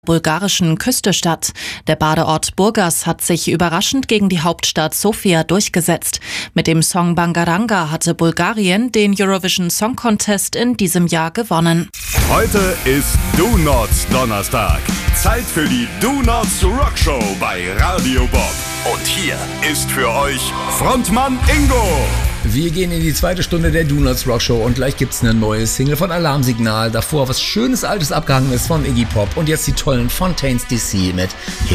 bulgarischen Küste statt. Der Badeort Burgas hat sich überraschend gegen die Hauptstadt Sofia durchgesetzt. Mit dem Song Bangaranga hatte Bulgarien den Eurovision Song Contest in diesem Jahr gewonnen. Heute ist Do Nots Donnerstag. Zeit für die Do Nots Rock Show bei Radio Bob. Und hier ist für euch Frontmann Ingo. Wir gehen in die zweite Stunde der Do Nots Rock Show und gleich gibt's eine neue Single von Alarmsignal. Davor was schönes Altes abgehangen ist von Iggy Pop und jetzt die tollen Fontaines DC mit